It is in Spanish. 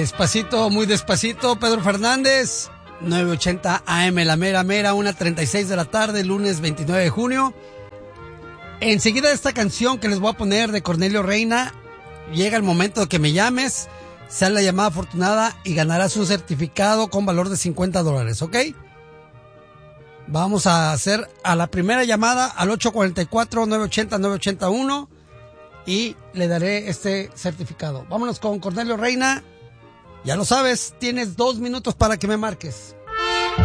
Despacito, muy despacito, Pedro Fernández. 9:80 AM, la mera mera, 1:36 de la tarde, lunes 29 de junio. Enseguida de esta canción que les voy a poner de Cornelio Reina, llega el momento de que me llames, sale la llamada afortunada y ganarás un certificado con valor de $50, ¿ok? Vamos a hacer a la primera llamada al 844-980-981 y le daré este certificado. Vámonos con Cornelio Reina. Ya lo sabes, tienes 2 minutos para que me marques.